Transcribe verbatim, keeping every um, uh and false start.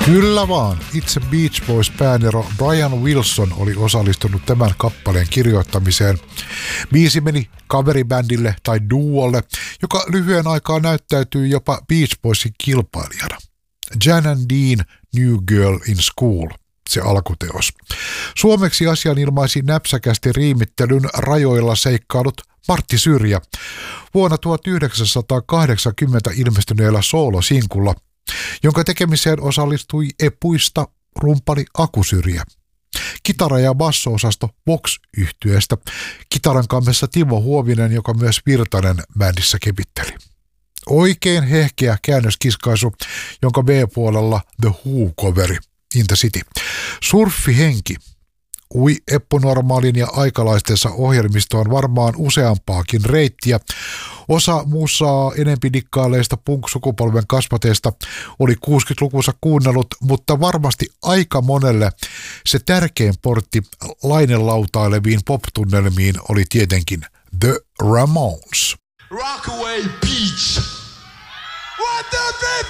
Kyllä vaan. Itse Beach Boys -päänero Brian Wilson oli osallistunut tämän kappaleen kirjoittamiseen. Biisi meni coveribändille tai duolle, joka lyhyen aikaa näyttäytyy jopa Beach Boysin kilpailijana. Jan and Dean, New Girl in School, se alkuteos. Suomeksi asian ilmaisi näpsäkästi riimittelyn rajoilla seikkailut Martti Syrjä vuonna tuhatyhdeksänsataakahdeksankymmentä ilmestyneellä soolosinkulla, jonka tekemiseen osallistui Epuista rumpali Aku Syrjä. Kitara- ja basso-osasto Vox-yhtyeestä, kitaran kammessa Timo Huovinen, joka myös Virtanen bändissä kepitteli. Oikein hehkeä käännöskiskaisu, jonka B-puolella The Who-coveri, In the City. Surffihenki ui Eppu Normaalin ja Aikalaistensa ohjelmistoon varmaan useampaakin reittiä. Osa muussa enempi dikkaaleista punk-sukupolven kasvateista oli kuusikymmentälukunsa kuunnellut, mutta varmasti aika monelle se tärkein portti lainelautaileviin pop-tunnelmiin oli tietenkin The Ramones. Rockaway Beach. What the